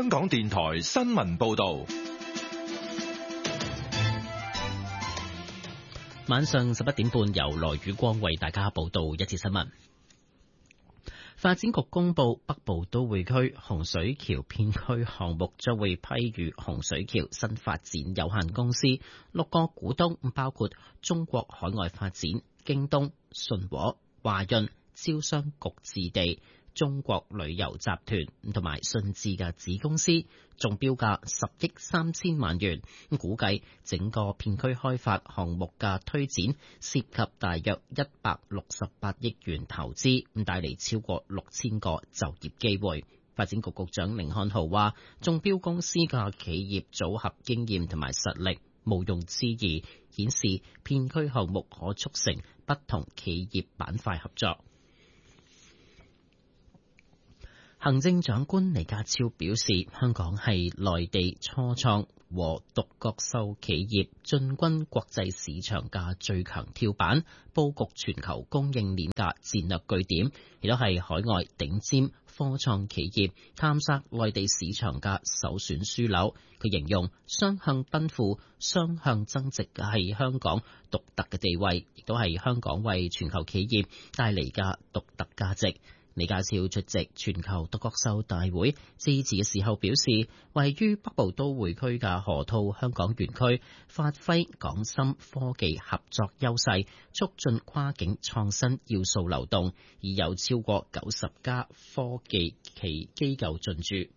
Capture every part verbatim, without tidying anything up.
香港電台新聞報道。 晚上十一點半，由羅宇光為大家報道一節新聞。發展局公布，北部都會區洪水橋片區項目將會批予洪水橋新發展有限公司六個股東，包括中國海外發展、京東、信和、華潤、招商局置地、中國旅遊集團同埋信置嘅子公司，中標價十億三千萬元。估計整個片區開發項目嘅推展涉及大約一百六十八億元投資，帶嚟超過六千個就業機會。發展局局長甯漢豪話，中標公司嘅企業組合經驗同埋實力毋庸置疑，顯示片區項目可促成不同企業板塊合作。行政長官李家超表示，香港係內地初創和獨角獸企業進軍國際市場嘅最強跳板，佈局全球供應鏈嘅戰略據點，亦都係海外頂尖科創企業探索內地市場嘅首選樞紐。佢形容雙向奔赴、雙向增值係香港獨特嘅地位，亦都係香港為全球企業帶嚟嘅獨特價值。李家超出席全球獨角獸大會致辭嘅時候表示，位於北部都會區嘅河套香港園區發揮港深科技合作優勢，促進跨境創新要素流動，已有超過九十家科技企機構進駐。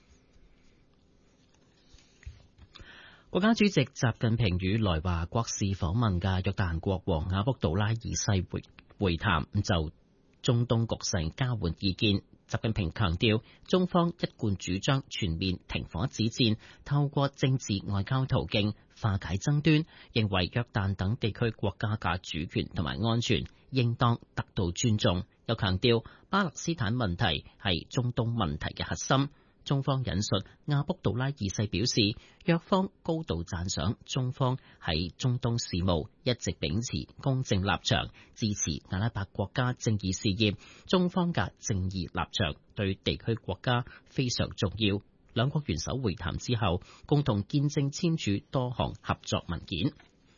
國家主席習近平與來華國事訪問嘅約旦國王阿卜杜拉二世會會談，就中東局勢交換意見。習近平強調，中方一貫主張全面停火止戰，透過政治外交途徑化解爭端，認為約旦等地區國家嘅主權同埋安全應當得到尊重。又強調，巴勒斯坦問題係中東問題嘅核心。中方引述阿卜杜拉二世表示，約方高度讚賞中方喺中東事務一直秉持公正立場，支持阿拉伯國家正義事業。中方嘅正義立場對地區國家非常重要。兩國元首會談之後，共同見證簽署多項合作文件。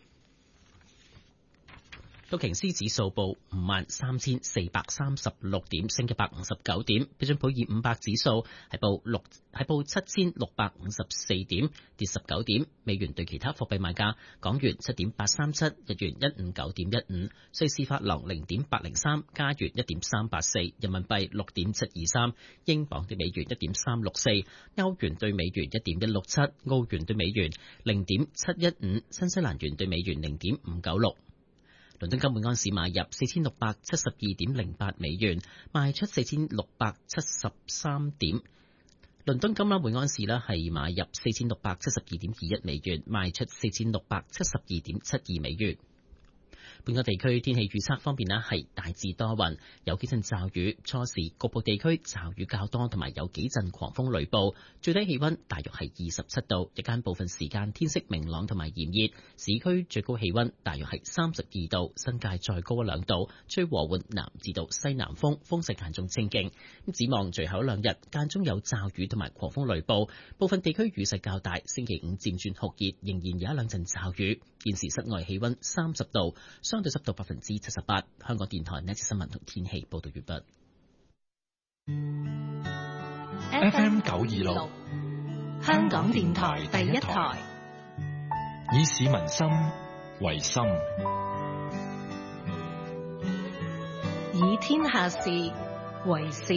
道瓊斯指數報五萬三千四百三十六點，升一百五十九點。標準普爾五百指數係報六係報七千六百五十四點，跌十九點。美元對其他貨幣賣價：港元七點八三七，日元一五九點一五，瑞士法郎零點八零三，加元一點三八四，人民幣六點七二三，英鎊對美元一點三六四，歐元對美元一點一六七，澳元對美元零點七一五，新西蘭元對美元零點五九六。倫敦金每安士買入四千六百七十二點零八美元，賣出四千六百七十三點。倫敦金啦，每安士啦係買入四千六百七十二點二一美元，賣出四千六百七十二點七二美元。本港地區天氣預測方面呢，係大致多雲，有幾陣驟雨，初時局部地區驟雨較多，同埋有幾陣狂風雷暴。最低氣溫大約係二十七度，日間部分時間天色明朗同埋炎熱。市區最高氣溫大約係三十二度，新界再高一兩度。吹和緩南至到西南風，風勢間中清勁。咁展望隨後兩日間中有驟雨同埋狂風雷暴，部分地區雨勢較大。星期五漸轉酷熱，仍然有一兩陣驟雨。現時室外氣溫三十度，相對濕度百分之七十八。香港電台呢節新聞同天氣報道完畢。 F M 九二六， 香港電台第一台， 以市民心為心， 以天下事為事。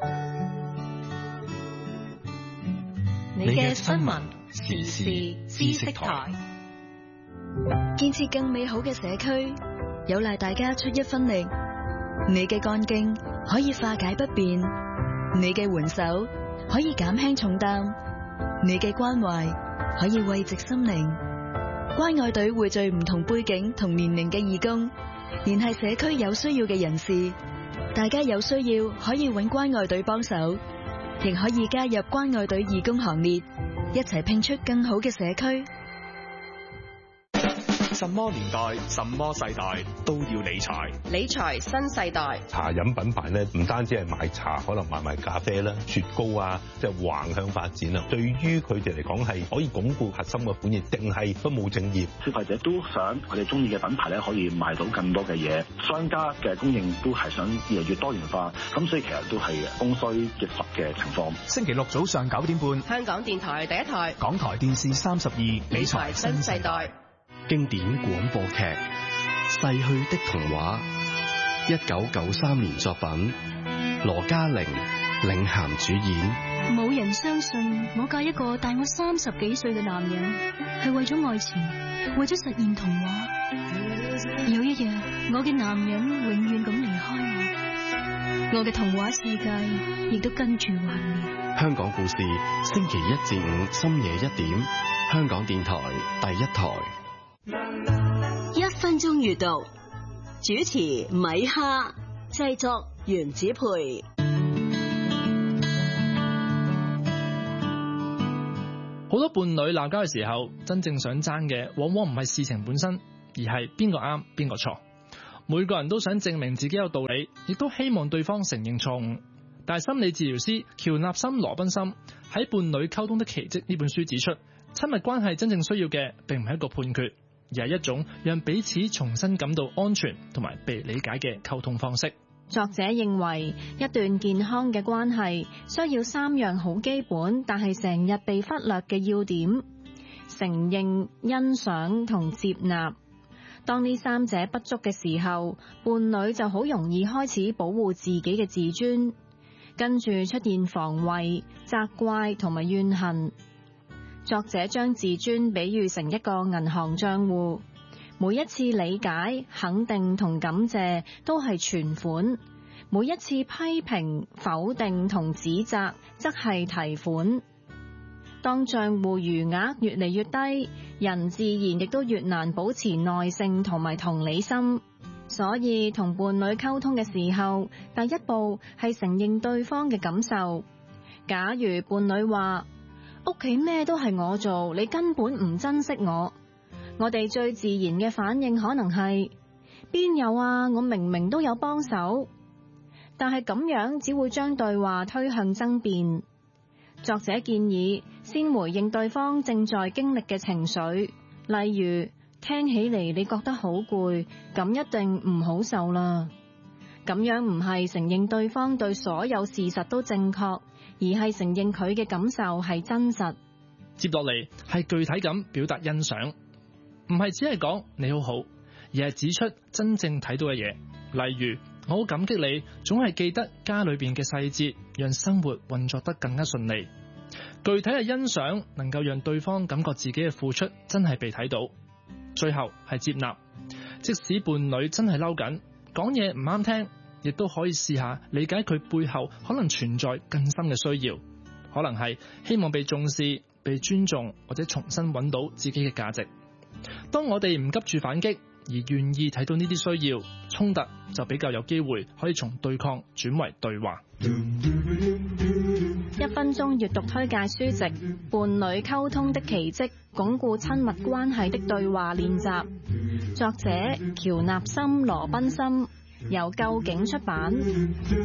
你嘅新聞時事知識台。 建設更美好嘅社區，有賴大家出一分力。你嘅幹勁可以化解不便，你嘅援手可以減輕重擔，你嘅關懷可以慰藉心靈。關愛隊匯聚唔同背景同年齡嘅義工，聯繫社區有需要嘅人士。大家有需要可以搵關愛隊幫手，亦可以加入關愛隊義工行列，一齊拼出更好嘅社區。 什麼年代、什麼世代都要理財。 理財新世代。 茶飲品牌咧，唔單止係賣茶，可能賣埋咖啡啦、雪糕啊，即係橫向發展啊。對於佢哋嚟講係可以鞏固核心嘅本業，定係不務正業？ 消費者都想佢哋中意嘅品牌咧，可以賣到更多嘅嘢。商家嘅供應都係想越嚟越多元化，咁所以其實都係供需結合嘅情況。 星期六早上九點半， 香港電台第一台， 港台電視三十二，理財新世代。 經典廣播劇《逝去的童話》，一九九三年作品，羅嘉玲領銜主演。 冇人相信我嫁一個大我三十幾歲嘅男人，係為咗愛情，為咗實現童話。有一日，我嘅男人永遠咁離開我，我嘅童話世界亦都跟住幻滅。 香港故事，星期一至五深夜一點，香港電台第一台。 一分鐘閱讀，主持米哈，製作原子培。 好多伴侶鬧交嘅時候，真正想爭嘅往往唔係事情本身，而係邊個啱邊個錯。每個人都想證明自己有道理，亦都希望對方承認錯誤。但係心理治療師喬納森羅賓森喺《伴侶溝通的奇蹟》呢本書指出，親密關係真正需要嘅並唔係一個判決，而係一種讓彼此重新感到安全同埋被理解嘅溝通方式。 作者認為，一段健康嘅關係需要三樣好基本，但係成日被忽略嘅要點：承認、欣賞同接納。當呢三者不足嘅時候，伴侶就好容易開始保護自己嘅自尊，跟住出現防衛、責怪同埋怨恨。作者將自尊比喻成一個銀行賬戶，每一次理解、肯定同感謝都係存款，每一次批評、否定同指責則係提款。當賬戶餘額越嚟越低，人自然亦都越難保持耐性同埋同理心。所以同伴侶溝通嘅時候，第一步係承認對方嘅感受。假如伴侶話，屋企咩都係我做，你根本唔珍惜我，我哋最自然嘅反應可能係，邊有啊，我明明都有幫手。但係咁樣只會將對話推向爭辯。作者建議先回應對方正在經歷嘅情緒，例如聽起嚟你覺得好攰，咁一定唔好受啦。咁樣唔係承認對方對所有事實都正確，而係承認佢嘅感受係真實。 接落嚟係具體咁表達欣賞，唔係只係講你好好，而係指出真正睇到嘅嘢。例如，我好感激你總係記得家裏邊嘅細節，讓生活運作得更加順利。具體嘅欣賞能夠讓對方感覺自己嘅付出真係被睇到。最後係接納，即使伴侶真係嬲緊，講嘢唔啱聽，亦都可以試下理解佢背後可能存在更深嘅需要，可能係希望被重視、被尊重，或者重新揾到自己嘅價值。當我哋唔急住反擊，而願意睇到呢啲需要，衝突就比較有機會可以從對抗轉為對話。 一分鐘閱讀推介書籍《伴侶溝通的奇蹟》，鞏固親密關係的對話練習。作者喬納森羅賓森，由究竟出版。